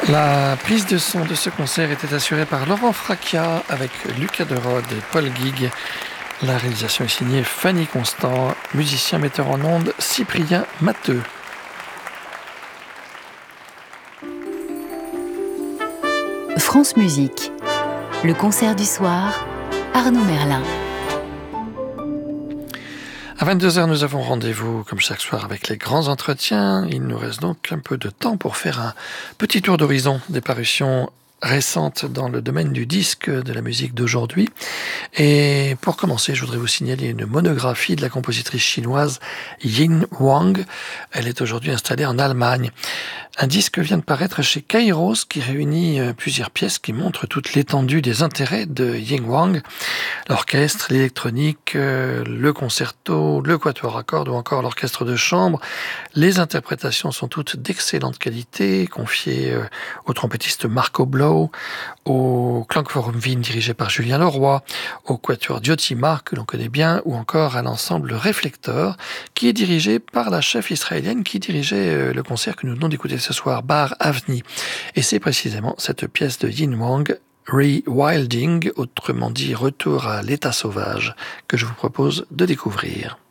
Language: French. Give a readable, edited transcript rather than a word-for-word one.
La prise de son de ce concert était assurée par Laurent Fracchia avec Lucas Derode et Paul Guigues. La réalisation est signée Fanny Constant, musicien metteur en ondes Cyprien Matteux. France Musique, le concert du soir, Arnaud Merlin. À 22h, nous avons rendez-vous, comme chaque soir, avec les grands entretiens. Il nous reste donc un peu de temps pour faire un petit tour d'horizon des parutions récentes dans le domaine du disque, de la musique d'aujourd'hui. Et pour commencer, je voudrais vous signaler une monographie de la compositrice chinoise Yin Wang. Elle est aujourd'hui installée en Allemagne. Un disque vient de paraître chez Kairos qui réunit plusieurs pièces qui montrent toute l'étendue des intérêts de Yin Wang. L'orchestre, l'électronique, le concerto, le quatuor à cordes ou encore l'orchestre de chambre. Les interprétations sont toutes d'excellente qualité, confiées au trompettiste Marco Blau, au Klangforum Wien dirigé par Julien Leroy, au quatuor Diotima que l'on connaît bien, ou encore à l'ensemble Réflecteur qui est dirigé par la chef israélienne qui dirigeait le concert que nous venons d'écouter ce soir, Bar Avni. Et c'est précisément cette pièce de Yin Wang, Rewilding, autrement dit Retour à l'état sauvage, que je vous propose de découvrir.